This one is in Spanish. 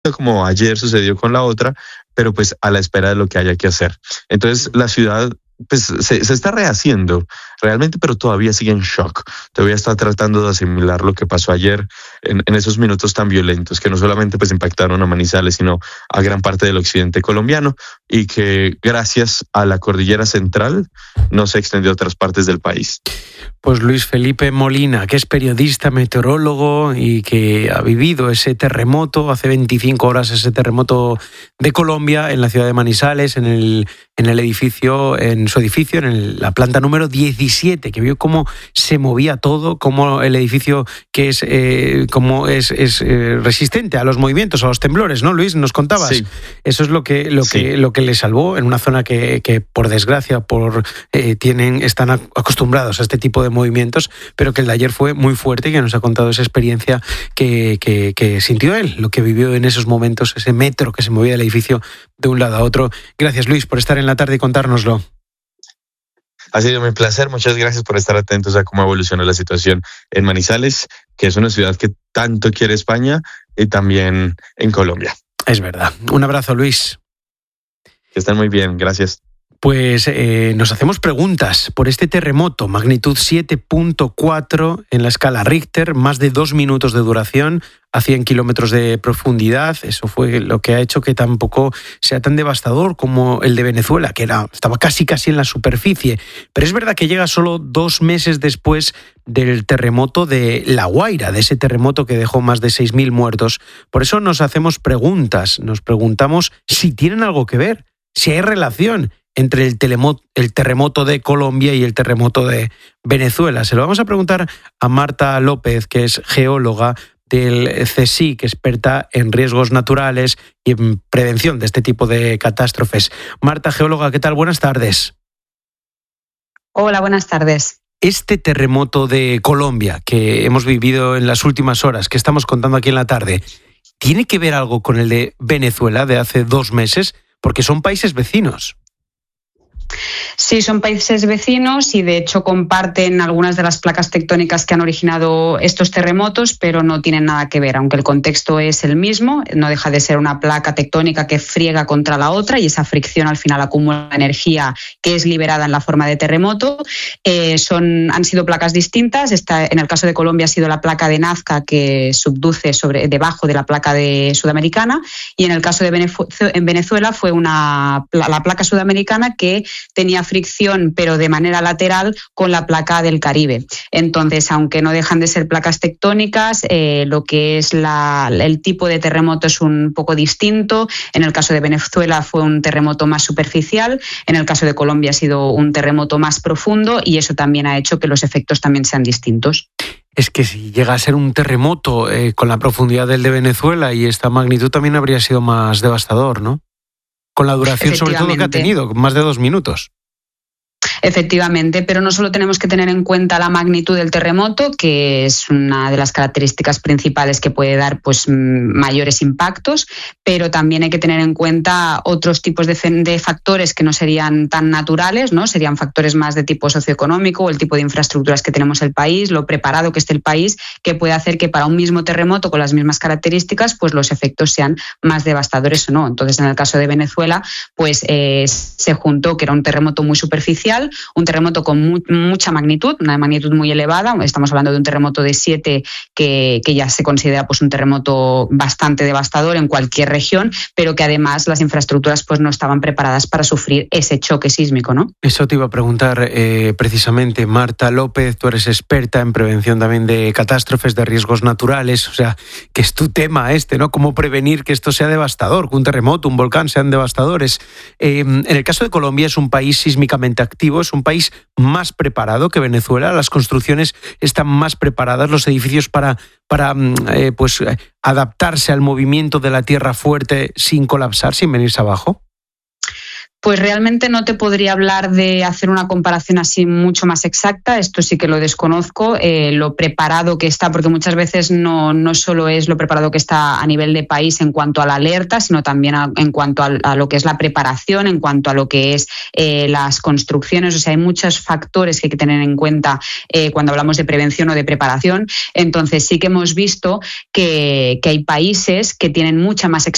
como ayer sucedió con la otra, pero pues a la espera de lo que haya que hacer. Entonces la ciudad pues se está rehaciendo realmente, pero todavía sigue en shock. Todavía está tratando de asimilar lo que pasó ayer en esos minutos tan violentos que no solamente pues impactaron a Manizales, sino a gran parte del occidente colombiano, y que gracias a la cordillera central no se extendió a otras partes del país. Pues Luis Felipe Molina, que es periodista, meteorólogo y que ha vivido ese terremoto, hace 25 horas ese terremoto de Colombia en la ciudad de Manizales, en el edificio, en su edificio, en la planta número 17, que vio cómo se movía todo, cómo el edificio que es resistente a los movimientos, a los temblores, ¿no, Luis? Nos contabas. Sí. Eso es lo que le salvó en una zona que por desgracia están acostumbrados a este tipo de movimientos, pero que el de ayer fue muy fuerte y que nos ha contado esa experiencia que sintió él, lo que vivió en esos momentos, ese metro que se movía del edificio de un lado a otro. Gracias, Luis, por estar en la tarde y contárnoslo. Ha sido mi placer, muchas gracias por estar atentos a cómo evoluciona la situación en Manizales, que es una ciudad que tanto quiere España y también en Colombia. Es verdad. Un abrazo, Luis. Que estén muy bien, gracias. Pues nos hacemos preguntas por este terremoto, magnitud 7.4 en la escala Richter, más de 2 minutos de duración, a 100 kilómetros de profundidad. Eso fue lo que ha hecho que tampoco sea tan devastador como el de Venezuela, que estaba casi en la superficie. Pero es verdad que llega solo 2 meses después del terremoto de La Guaira, de ese terremoto que dejó más de 6.000 muertos. Por eso nos hacemos preguntas, nos preguntamos si tienen algo que ver, si hay relación entre el terremoto de Colombia y el terremoto de Venezuela. Se lo vamos a preguntar a Marta López, que es geóloga del CSIC, experta en riesgos naturales y en prevención de este tipo de catástrofes. Marta, geóloga, ¿qué tal? Buenas tardes. Hola, buenas tardes. Este terremoto de Colombia que hemos vivido en las últimas horas, que estamos contando aquí en la tarde, ¿tiene que ver algo con el de Venezuela de hace 2 meses? Porque son países vecinos. Sí, son países vecinos y de hecho comparten algunas de las placas tectónicas que han originado estos terremotos, pero no tienen nada que ver, aunque el contexto es el mismo. No deja de ser una placa tectónica que friega contra la otra y esa fricción al final acumula energía que es liberada en la forma de terremoto. Han sido placas distintas. En el caso de Colombia ha sido la placa de Nazca que subduce debajo de la placa sudamericana, y en el caso de Venezuela fue la placa sudamericana que tenía fricción, pero de manera lateral, con la placa del Caribe. Entonces, aunque no dejan de ser placas tectónicas, lo que es el tipo de terremoto es un poco distinto. En el caso de Venezuela fue un terremoto más superficial, en el caso de Colombia ha sido un terremoto más profundo, y eso también ha hecho que los efectos también sean distintos. Es que si llega a ser un terremoto con la profundidad del de Venezuela y esta magnitud, también habría sido más devastador, ¿no? Con la duración sobre todo que ha tenido, más de 2 minutos. Efectivamente, pero no solo tenemos que tener en cuenta la magnitud del terremoto, que es una de las características principales que puede dar mayores impactos, pero también hay que tener en cuenta otros tipos de factores que no serían tan naturales, ¿no? Serían factores más de tipo socioeconómico, o el tipo de infraestructuras que tenemos el país, lo preparado que esté el país, que puede hacer que para un mismo terremoto con las mismas características, pues los efectos sean más devastadores o no. Entonces, en el caso de Venezuela, pues se juntó que era un terremoto muy superficial, un terremoto con mucha magnitud, una magnitud muy elevada. Estamos hablando de un terremoto de 7 que ya se considera pues un terremoto bastante devastador en cualquier región, pero que además las infraestructuras pues no estaban preparadas para sufrir ese choque sísmico, ¿no? Eso te iba a preguntar precisamente, Marta López, tú eres experta en prevención también de catástrofes, de riesgos naturales, o sea, que es tu tema ¿no? Cómo prevenir que esto sea devastador, que un terremoto, un volcán sean devastadores. En el caso de Colombia es un país sísmicamente activo, es un país más preparado que Venezuela, las construcciones están más preparadas, los edificios para adaptarse al movimiento de la tierra fuerte sin colapsar, sin venirse abajo. Pues realmente no te podría hablar de hacer una comparación así mucho más exacta, esto sí que lo desconozco, lo preparado que está, porque muchas veces no solo es lo preparado que está a nivel de país en cuanto a la alerta, sino también en cuanto a lo que es la preparación, en cuanto a lo que es las construcciones. O sea, hay muchos factores que hay que tener en cuenta cuando hablamos de prevención o de preparación. Entonces sí que hemos visto que hay países que tienen mucha más experiencia